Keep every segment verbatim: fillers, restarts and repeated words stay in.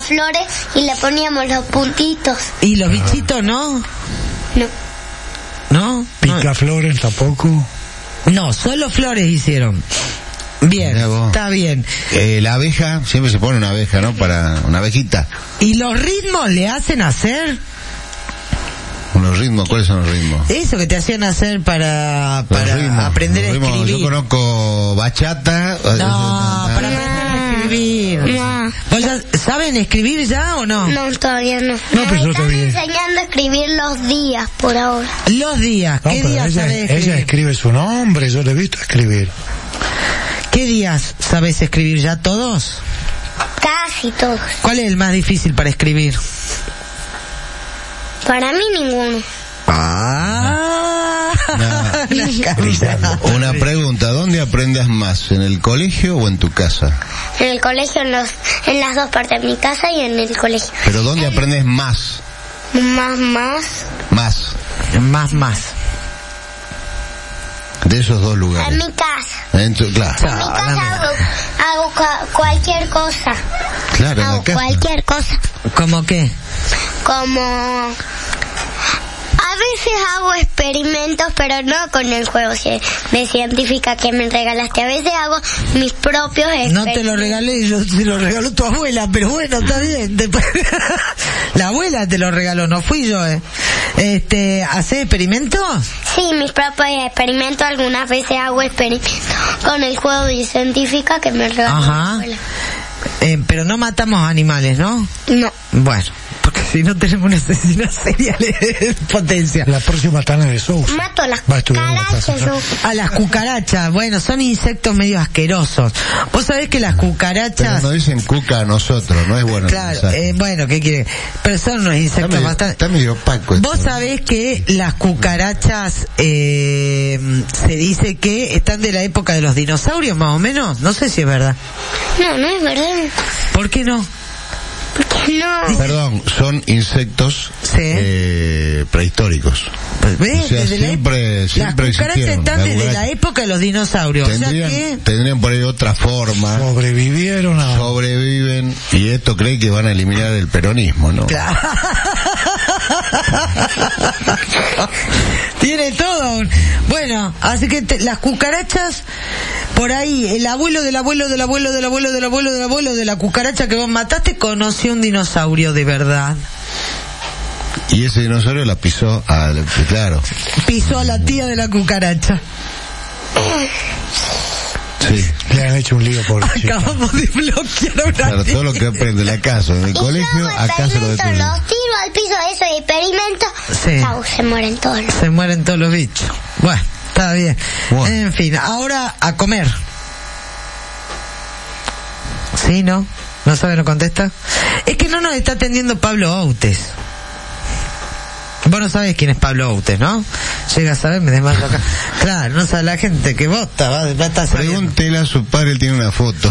flores y le poníamos los puntitos. ¿Y los bichitos no? No. ¿No? Picaflores tampoco. No, solo flores hicieron. Bien, está bien. Eh, la abeja, siempre se pone una abeja, ¿no? Para una abejita. ¿Y los ritmos le hacen hacer? ¿Los ritmos? ¿Cuáles son los ritmos? Eso que te hacían hacer para, para ritmos, aprender a escribir. Yo conozco bachata. No, para aprender a escribir. No. ¿Vos ya saben escribir ya o no? No, todavía no. No, Nos pero yo están todavía. enseñando a escribir los días por ahora. Los días. No, ¿Qué pero días ella, sabes escribir? ella escribe su nombre, yo le he visto escribir. ¿Qué días sabes escribir ya todos? Casi todos. ¿Cuál es el más difícil para escribir? Para mí ninguno. Ah, No. la carita. Una pregunta, ¿dónde aprendes más? ¿En el colegio o en tu casa? En el colegio, en, los, en las dos partes, en mi casa y en el colegio. ¿Pero dónde aprendes más? Más, más. Más. Más, más. De esos dos lugares. En mi casa. En tu, claro. En mi casa hago, hago cua- cualquier cosa. Claro, en Hago la casa. cualquier cosa. ¿Cómo qué? Como... A veces hago experimentos, pero no con el juego de científica que me regalaste. A veces hago mis propios experimentos. No te lo regalé, yo te lo regaló tu abuela, pero bueno, está bien. Te- La abuela te lo regaló, no fui yo, eh. Este, ¿hacés experimentos? Sí, mis propios experimentos. Algunas veces hago experimentos con el juego de científica que me regaló mi Ajá. abuela. Eh, pero no matamos animales, ¿no? No. Bueno, porque si no tenemos una asesina serial en potencia. La próxima Tana de Sousa. Mato las Va a estudiar en la cucarachas plaza. yo. A las cucarachas, bueno, son insectos medio asquerosos. Vos sabés que las Pero cucarachas... nos dicen cuca a nosotros, no es bueno. Claro, pensar. eh, bueno, ¿qué quiere? Pero son unos está, insectos medio, bastante... está medio opaco esto. Vos sabés que las cucarachas eh, se dice que están de la época de los dinosaurios, más o menos. No sé si es verdad. No, no es verdad. ¿Por qué no? Porque no. Perdón, son insectos Sí. eh, prehistóricos. Pues, ¿ves? O sea, Desde la siempre, ep- siempre las cucarachas existieron. están Las desde cucarachas la época de los dinosaurios. Tendrían, o sea que... tendrían por ahí otra forma. Sobrevivieron a... Sobreviven y esto cree que van a eliminar el peronismo, ¿no? Claro. Tiene todo. Bueno, así que te- las cucarachas, por ahí, el abuelo del abuelo del abuelo del abuelo del abuelo del abuelo de la cucaracha que vos mataste conoció un dinosaurio de verdad. Y ese dinosaurio la pisó al, claro. Pisó a la tía de la cucaracha. Sí. Le han hecho un lío por chica. Acabamos de bloquear a una Claro, todo lo que aprende en la casa, en el Y colegio, yo hago acá se lo experimentos, destruyen. los tiro al piso, eso es experimento. Sí. Chau, se mueren todos. los- Se mueren todos los bichos. Bueno, está bien. Bueno. En fin, ahora a comer. ¿Sí, no? ¿No sabe, no contesta? Es que no nos está atendiendo Pablo Outes. Vos no sabés quién es Pablo Outes, ¿no? Llega a saber, me desmayo acá. Claro, no sabe la gente que vota, va, va a estar sabiendo. Pregúntele a su padre, él tiene una foto.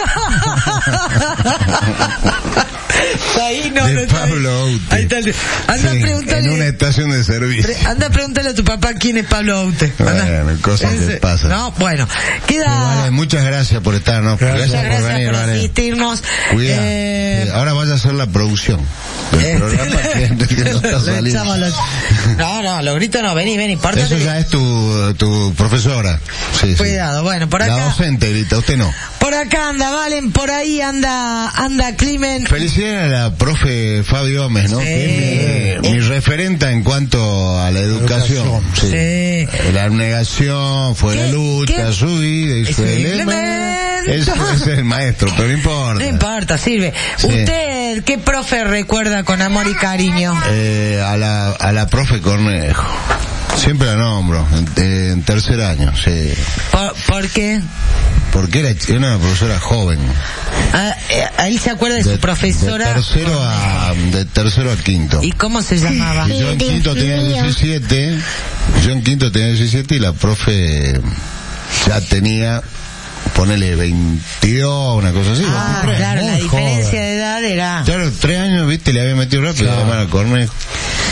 Ahí no, de no está ahí. Pablo Outes. Ahí está el- Anda Sí, a preguntarle. en una estación de servicio. Pre- Anda a preguntarle a tu papá quién es Pablo Outes. Anda. Bueno, cosas que Ese- pasan. No, bueno, queda... Vale, muchas gracias por estar, ¿no? Gracias. Muchas gracias por venir, por Vale. asistirnos. Cuida. Eh, Eh, Ahora vaya a hacer la producción del eh, programa que, que no está lo saliendo. echamos a los- No, no, los gritos no, vení, vení, pórtate Eso ya bien. es tu, tu profesora. Sí, sí. Cuidado, bueno, por La acá, docente grita, usted no. por acá anda Valen, por ahí anda, anda Climen. Felicidades a la profe Fabi Gómez, ¿no? Sí. Que es mi, mi referenta en cuanto a la educación. Educación. Sí. Sí. La abnegación, fue ¿Qué? la lucha, ¿Qué? su vida y su Ese elemento. elemento. Ese ese es el maestro, pero no importa. No importa, sirve. Sí. ¿Usted qué profe recuerda con amor y cariño? Eh, a la a la profe Cornejo. Siempre la nombro, en, en tercer año, sí. ¿Por, por qué? Porque era, era una profesora joven. Ah, eh, ¿Él se acuerda de, su profesora? De tercero a, de tercero a quinto. ¿Y cómo se llamaba? Y yo en Dios quinto tenía mío. diecisiete, yo en quinto tenía diecisiete y la profe ya tenía, ponele veintidós, una cosa así. Ah, veintitrés. claro, la muy diferencia joven. de edad era... Claro, tres años, viste, le había metido rápido, Claro. la llamar a Cornejo.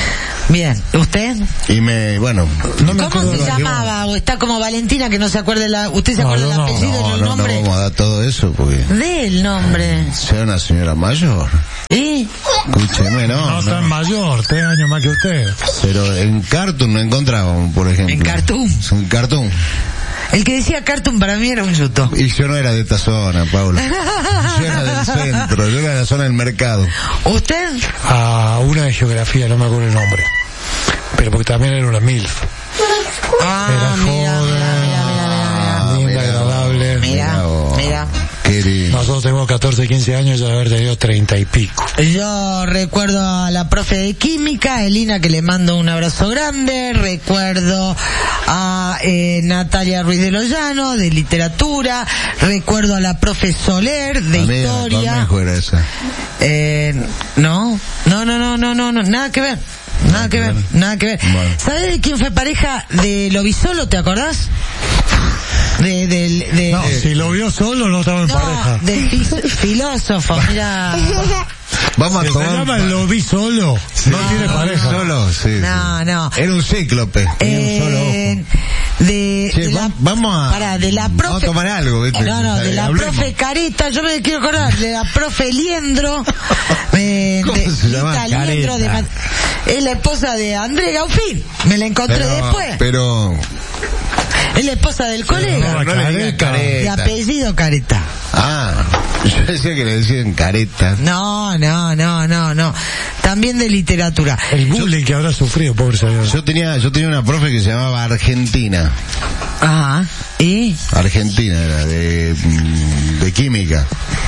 Bien, ¿usted? Y me, bueno, No me ¿Cómo acuerdo se de la- llamaba? ¿O está como Valentina que no se acuerde la... ¿Usted se No, acuerda no, el no, apellido y no, el no, no nombre? vamos a dar todo eso porque Del nombre. sea una señora mayor. ¿Y? Escúcheme, no, No, tan no. mayor, tres años más que usted. Pero en Cartoon no encontrábamos, por ejemplo. En Cartoon. En Cartoon. El que decía Cartoon para mí era un yuto. Y yo no era de esta zona, Paula. Yo era del centro, yo era de la zona del mercado. ¿Usted? A una de geografía, no me acuerdo el nombre. Pero porque también era una MILF. Ah, Era mira, joven, mira, mira, linda, mira. agradable. mira, Mira vos. mira. Qué lindo. Nosotros tenemos catorce, quince años y de haber tenido treinta y pico. Yo recuerdo a la profe de química, Elina, que le mando un abrazo grande. Recuerdo a eh, Natalia Ruiz de Loyano, de literatura. Recuerdo a la profe Soler, de Amiga, historia. Cornejo era esa. Eh, no, no, no, no, no, no, no, nada que ver. Nada que ver, nada que ver. Bueno. ¿Sabes de quién fue pareja de Lobisolo, te acordás? De, del, de, No, de- si lo vio solo no estaba en no, pareja. del fis- filósofo, mira. Vamos a Si se tomar llama lo vi solo, no tiene pareja. Solo, sí. No, sí. no. Era un cíclope. Tenía un solo ojo. Eh, de, Che, de va- la, vamos a- pará, de la vamos profe, a tomar algo, ¿viste? no, no, de la Hablemos. profe Careta, yo me quiero acordar, de la profe Liendro, eh, ¿Cómo de, se llama? Lita Liendro, de Careta. Ma- es la esposa de André Gaufín, me la encontré Pero, después, pero es la esposa del colega, no, no le digas Careta. de careta. apellido Careta. Ah, yo decía que le decían careta. No, no, no, no, no, también de literatura. El bullying que habrá sufrido, pobre señor. Yo tenía, yo tenía una profe que se llamaba Argentina. Ajá, ¿y? Argentina era de, mm, de química.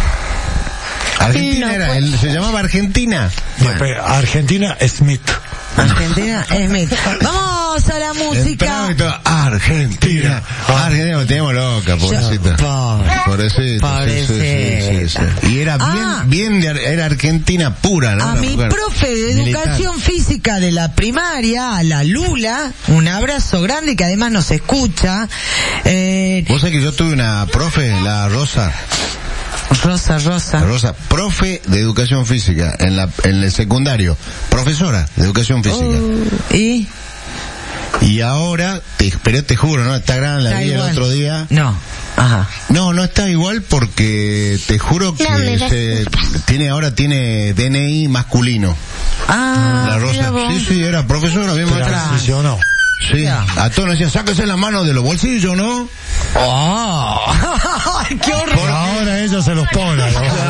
Argentina No, era, pues. él se llamaba Argentina. Después, Argentina Smith. Argentina, Smith. Vamos a la música. Entraba y todo, Argentina. Argentina, lo teníamos loca, pobrecita. Pobre. Pobrecita. sí, sí, sí, sí, Pobrecita. sí. Y era Ah. bien, bien de, Ar- era Argentina pura, ¿no? A La mi mujer. profe de Militar. educación física de la primaria, a la Lula, un abrazo grande que además nos escucha. Eh, Vos sabés que yo tuve una profe, la Rosa, Rosa, la Rosa. Rosa, profe de educación física en la, en el secundario, profesora de educación física. Uh, ¿Y? Y ahora, te, pero te juro, ¿no? Está grande, la Está vi el igual. otro día. No. Ajá. No, no está igual porque te juro que No, me das se, tiene ahora tiene D N I masculino. Ah, La mira Rosa. vos. Sí, sí, era profesora, bien Pero maestra. transicionó. Sí, Mira. a todos nos decía, sáquese la mano de los bolsillos, ¿no? Oh. Ay, qué horror. Ahora ella se los pone.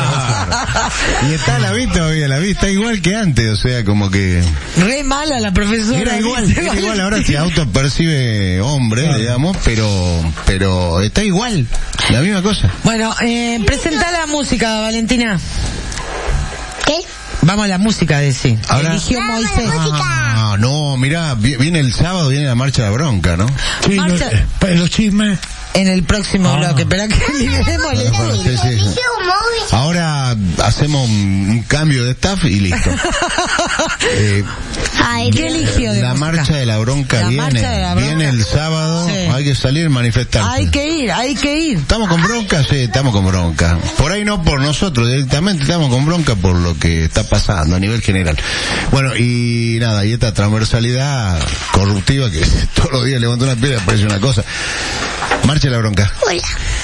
¿no? Y está la vi todavía, la vi está igual que antes, o sea, como que Re mala la profesora. era igual, dice, era igual, ahora se autopercibe hombre, Claro. digamos, pero pero está igual, la misma cosa. Bueno, eh, presenta la música, Valentina. ¿Qué? Vamos a la música, decir. Ahora- Eligió Vamos a la Moisés. música. Ah, no, mirá, vi- viene el sábado, viene la marcha de la bronca, ¿no? Sí, no, Marcha- eh, pa- los chismes. En el próximo Ah. bloque. Espera que liberemos el Bueno, sí, sí. Elige un móvil. Ahora hacemos un, un cambio de staff y listo. Eh, Ay, ¿Qué eligió de la música? marcha de la bronca La viene, marcha de la bronca. viene el sábado, Sí. hay que salir a manifestarse. Hay que ir, hay que ir. ¿Estamos con bronca? Sí, estamos con bronca. Por ahí no por nosotros directamente, estamos con bronca por lo que está pasando a nivel general. Bueno, y nada, y esta transversalidad corruptiva que todos los días levanta una piedra, parece una cosa. Marcha de la bronca. hola.